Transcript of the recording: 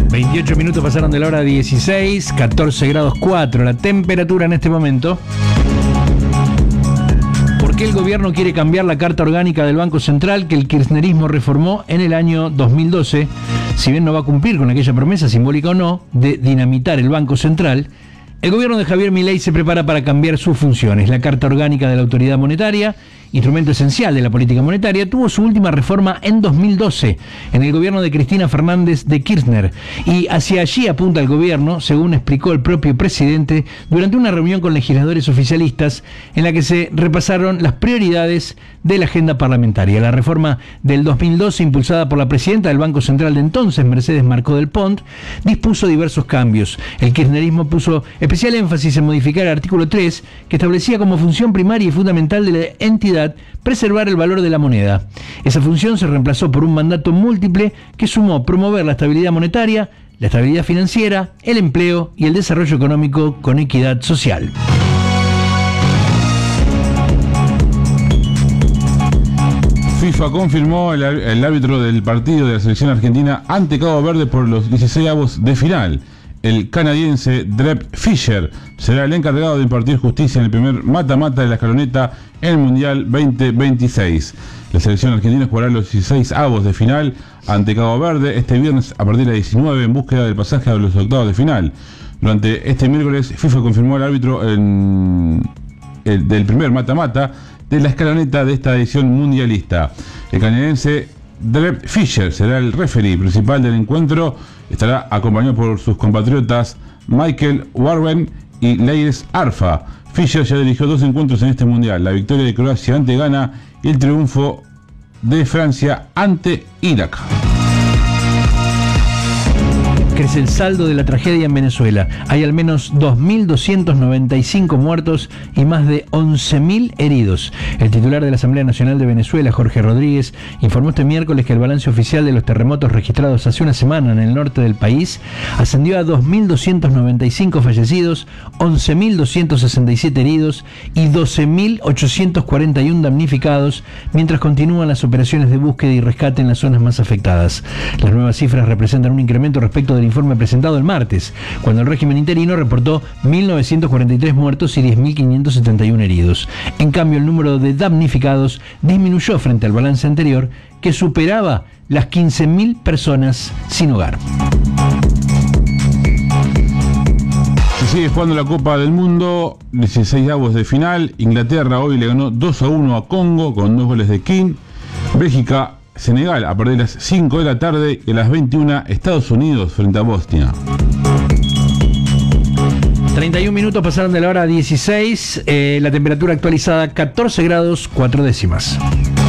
28 minutos pasaron de la hora 16, 14 grados 4 la temperatura en este momento. ¿Por qué el gobierno quiere cambiar la Carta Orgánica del Banco Central que el kirchnerismo reformó en el año 2012? Si bien no va a cumplir con aquella promesa, simbólica o no, de dinamitar el Banco Central, el gobierno de Javier Milei se prepara para cambiar sus funciones. La Carta Orgánica de la Autoridad Monetaria, instrumento esencial de la política monetaria, tuvo su última reforma en 2012, en el gobierno de Cristina Fernández de Kirchner, y hacia allí apunta el gobierno, según explicó el propio presidente durante una reunión con legisladores oficialistas en la que se repasaron las prioridades de la agenda parlamentaria. La reforma del 2012, impulsada por la presidenta del Banco Central de entonces, Mercedes Marcó del Pont, dispuso diversos cambios. El kirchnerismo puso especial énfasis en modificar el artículo 3, que establecía como función primaria y fundamental de la entidad preservar el valor de la moneda. Esa función se reemplazó por un mandato múltiple que sumó promover la estabilidad monetaria, la estabilidad financiera, el empleo y el desarrollo económico con equidad social. FIFA confirmó el árbitro del partido de la selección argentina ante Cabo Verde por los 16avos de final. El canadiense Drep Fisher será el encargado de impartir justicia en el primer mata-mata de la escaloneta en el Mundial 2026. La selección argentina jugará los 16avos de final ante Cabo Verde este viernes a partir de las 19 en búsqueda del pasaje a los octavos de final. Durante este miércoles, FIFA confirmó al árbitro del primer mata-mata de la escaloneta de esta edición mundialista. El canadiense Drep Fisher será el referee principal del encuentro. Estará acompañado por sus compatriotas Michael Warren y Leires Arfa. Fisher ya dirigió 2 encuentros en este mundial: la victoria de Croacia ante Ghana y el triunfo de Francia ante Irak. Crece el saldo de la tragedia en Venezuela. Hay al menos 2.295 muertos y más de 11.000 heridos. El titular de la Asamblea Nacional de Venezuela, Jorge Rodríguez, informó este miércoles que el balance oficial de los terremotos registrados hace una semana en el norte del país ascendió a 2.295 fallecidos, 11.267 heridos y 12.841 damnificados, mientras continúan las operaciones de búsqueda y rescate en las zonas más afectadas. Las nuevas cifras representan un incremento respecto del informe presentado el martes, cuando el régimen interino reportó 1.943 muertos y 10.571 heridos. En cambio, el número de damnificados disminuyó frente al balance anterior, que superaba las 15.000 personas sin hogar. Se sigue jugando la Copa del Mundo, 16avos de final. Inglaterra hoy le ganó 2-1 a Congo con 2 goles de King. Bélgica, Senegal a partir de las 5 de la tarde y a las 21 Estados Unidos frente a Bosnia. 31 minutos pasaron de la hora 16, la temperatura actualizada 14 grados 4 décimas.